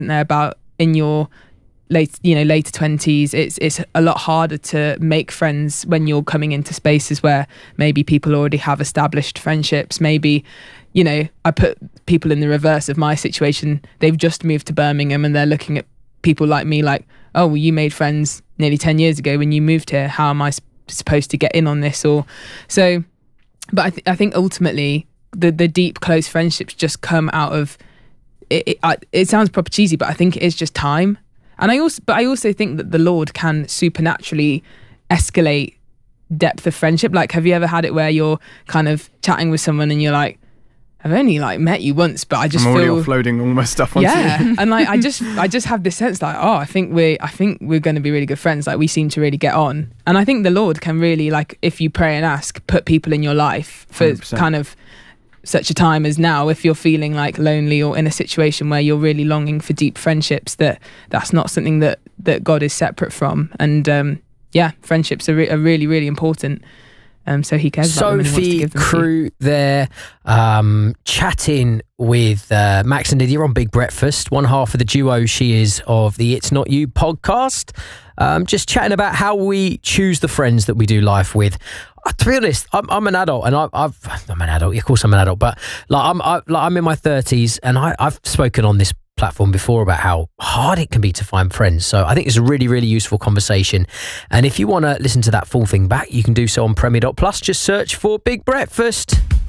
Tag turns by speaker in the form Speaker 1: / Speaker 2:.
Speaker 1: there about in your later 20s. It's a lot harder to make friends when you're coming into spaces where maybe people already have established friendships. Maybe, I put people in the reverse of my situation. They've just moved to Birmingham and they're looking at people like me like, oh, well, you made friends nearly 10 years ago when you moved here. How am I supposed to get in on this? But I think ultimately the deep, close friendships just come out of it. It sounds proper cheesy, but I think it is just time. And I also think that the Lord can supernaturally escalate depth of friendship. Like, have you ever had it where you're kind of chatting with someone and you're like, I've only met you once, but I just
Speaker 2: I'm already
Speaker 1: feel
Speaker 2: offloading all my stuff onto you.
Speaker 1: And I just have this sense like, I think we're going to be really good friends. Like, we seem to really get on. And I think the Lord can really, like, if you pray and ask, put people in your life for
Speaker 2: 100%.
Speaker 1: kind of such a time as now. If you're feeling like lonely or in a situation where you're really longing for deep friendships, that's not something that God is separate from. And friendships are really, really important. So he cares about them and he wants to give them
Speaker 3: Crew there, chatting with Max and Lydia on Big Breakfast, one half of the duo she is of the It's Not You podcast. Just chatting about how we choose the friends that we do life with. To be honest, I'm an adult, and I'm an adult. Of course, I'm an adult, but I'm in my 30s, and I've spoken on this platform before about how hard it can be to find friends. So I think it's a really, really useful conversation. And if you want to listen to that full thing back, you can do so on Premier.Plus. Just search for Big Breakfast.